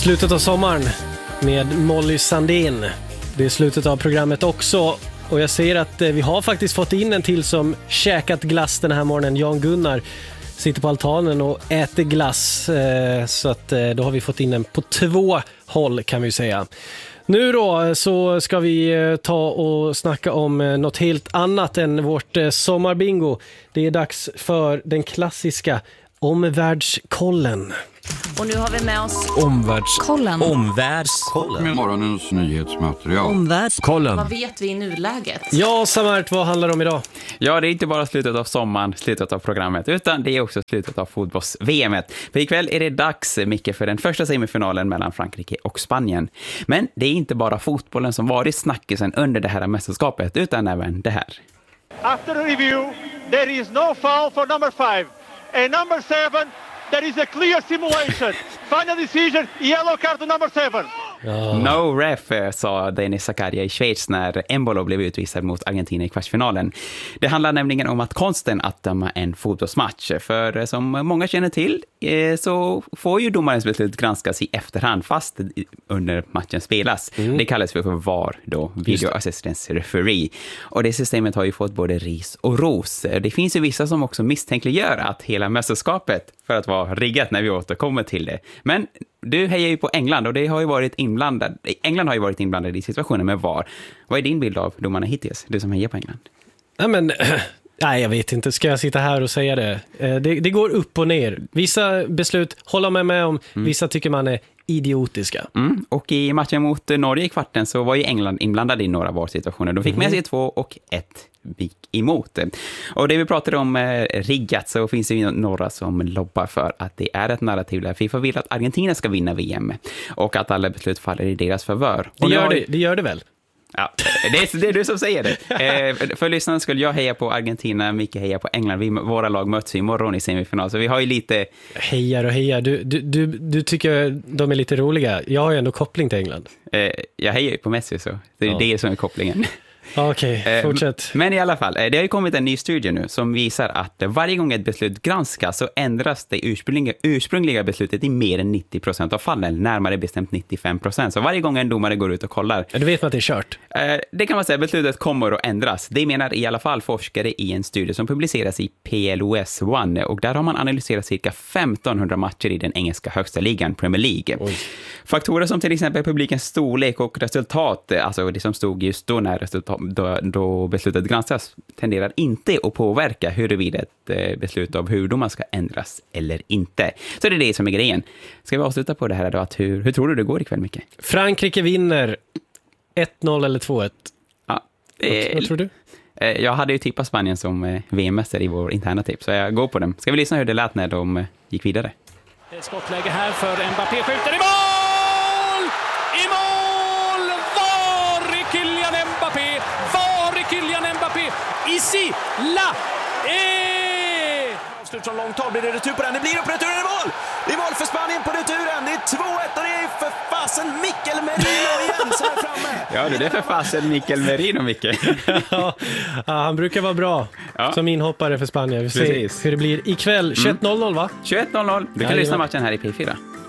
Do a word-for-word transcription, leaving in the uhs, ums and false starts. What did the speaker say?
Slutet av sommaren med Molly Sandén. Det är slutet av programmet också. Och jag ser att vi har faktiskt fått in en till som käkat glass den här morgonen. Jan Gunnar sitter på altanen och äter glass. Så att då har vi fått in en på två håll, kan vi säga. Nu då så ska vi ta och snacka om något helt annat än vårt sommarbingo. Det är dags för den klassiska omvärldskollen. Och nu har vi med oss Omvärldskollen. Omvärldskollen. Med morgonens nyhetsmaterial. Omvärldskollen. Vad vet vi i nuläget? Ja, Samart, vad handlar det om idag? Ja, det är inte bara slutet av sommaren, slutet av programmet, utan det är också slutet av fotbolls-V M-et. För ikväll är det dags, Micke, för den första semifinalen mellan Frankrike och Spanien. Men det är inte bara fotbollen som varit snackisen under det här mästerskapet, utan även det här. After review, there is no foul for number five. And number seven, there is a clear simulation. Final decision, yellow card to number seven. Oh. No ref, sa Denis Zakaria i Schweiz när Embolo blev utvisad mot Argentina i kvartsfinalen. Det handlar nämligen om att konsten att döma en fotbollsmatch. För som många känner till så får ju domarens beslut granskas i efterhand fast under matchen spelas. Mm. Det kallas för V A R då, Video Assistance Referee. Och det systemet har ju fått både ris och ros. Det finns ju vissa som också misstänkliggör att hela mästerskapet för att vara riggat när vi återkommer till det. Men du hejar ju på England och det har ju varit inblandad. England har ju varit inblandad i situationen med V A R. Vad är din bild av domarna hittills, du som hejar på England? Ja, men nej, jag vet inte. Ska jag sitta här och säga det? Det, det går upp och ner. Vissa beslut håller man med om, mm. vissa tycker man är idiotiska. Mm. Och i matchen mot Norge i kvarten så var ju England inblandad i några V A R-situationer. De fick mm. med sig två och ett vik emot. Och det vi pratade om eh, riggat, så finns det ju några som lobbar för att det är ett narrativ där FIFA vill att Argentina ska vinna V M och att alla beslut faller i deras favör. Det gör det, det gör det väl? Ja, det är, det är du som säger det. Eh, för lyssnarna skulle jag heja på Argentina, Micke heja på England. Vi, våra lag möts imorgon i semifinal, så vi har ju lite... Hejar och hejar. Du, du, du, du tycker de är lite roliga. Jag har ju ändå koppling till England. Eh, jag hejar ju på Messi, så det är ja. det som är kopplingen. Okej, okay, fortsätt. Men i alla fall, det har ju kommit en ny studie nu som visar att varje gång ett beslut granskas så ändras det ursprungliga, ursprungliga beslutet i mer än nittio procent av fallen, närmare bestämt nittiofem procent. Så varje gång en domare går ut och kollar... Ja, du vet man att det är kört. Det kan man säga, beslutet kommer att ändras. Det menar i alla fall forskare i en studie som publiceras i P L O S ett, och där har man analyserat cirka femtonhundra matcher i den engelska högsta ligan, Premier League. Oj. Faktorer som till exempel publikens storlek och resultat, alltså det som stod just då när resultat Då, då beslutet granskas, tenderar inte att påverka huruvida ett eh, beslut av hur man ska ändras eller inte. Så det är det som är grejen. Ska vi avsluta på det här då? Att hur, hur tror du det går ikväll, Micke? Frankrike vinner ett noll eller två ett. Ja, eh, vad, vad tror du? Eh, jag hade ju tippat Spanien som eh, V M-mästare i vår interna tipp, så jag går på dem. Ska vi lyssna hur det lät när de eh, gick vidare? Det är skottläge här för Mbappé, skjuter i mål! I mål! Var är Kylian Mbappé? Var är Kylian Mbappé? Ici, la, eh! Avslut från långt håll, blir det retur på den? Det blir upp returen i mål! Det är mål för Spanien på returen, det är två ett och det är för fasen Mikkel Merino igen som är framme. Ja, det är för fasen Mikkel Merino, Micke. Ja, han brukar vara bra ja. som inhoppare för Spanien. Vi får se hur det blir ikväll. tjugoett noll noll va? tjugoett noll noll. Du kan ja, lyssna matchen här i P fyra.